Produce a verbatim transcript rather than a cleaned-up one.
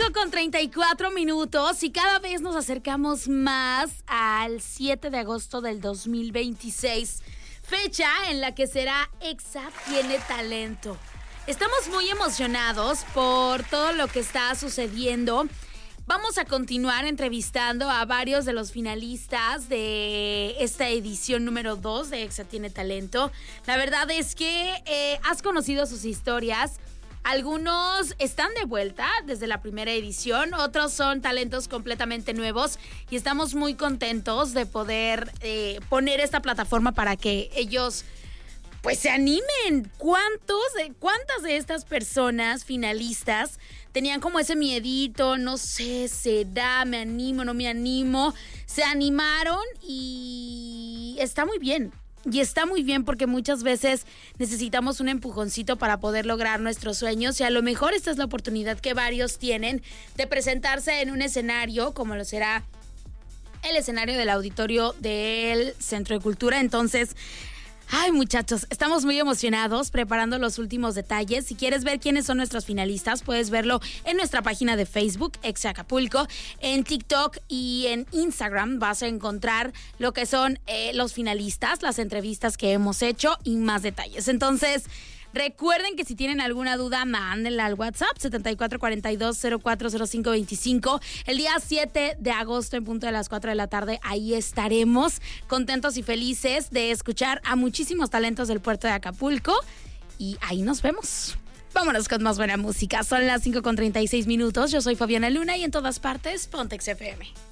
cinco con treinta y cuatro minutos y cada vez nos acercamos más al siete de agosto del dos mil veintiséis, fecha en la que será Exa Tiene Talento. Estamos muy emocionados por todo lo que está sucediendo. Vamos a continuar entrevistando a varios de los finalistas de esta edición número dos de Exa Tiene Talento. La verdad es que eh, has conocido sus historias. Algunos están de vuelta desde la primera edición, otros son talentos completamente nuevos y estamos muy contentos de poder eh, poner esta plataforma para que ellos pues se animen. ¿Cuántos, ¿Cuántas de estas personas finalistas tenían como ese miedito? No sé, ¿será? ¿Me animo? ¿No me animo? Se animaron y está muy bien. Y está muy bien porque muchas veces necesitamos un empujoncito para poder lograr nuestros sueños y a lo mejor esta es la oportunidad que varios tienen de presentarse en un escenario como lo será el escenario del auditorio del Centro de Cultura. Entonces, ay, muchachos, estamos muy emocionados preparando los últimos detalles. Si quieres ver quiénes son nuestros finalistas, puedes verlo en nuestra página de Facebook, Exa Acapulco, en TikTok y en Instagram. Vas a encontrar lo que son eh, los finalistas, las entrevistas que hemos hecho y más detalles. Entonces, recuerden que si tienen alguna duda, mándenla al WhatsApp setenta y cuatro cuarenta y dos cero cuatro cero cinco veinticinco. El día siete de agosto en punto de las cuatro de la tarde, ahí estaremos contentos y felices de escuchar a muchísimos talentos del puerto de Acapulco y ahí nos vemos. Vámonos con más buena música. Son las cinco con treinta y seis minutos. Yo soy Fabiana Luna y en todas partes, Ponte X F M.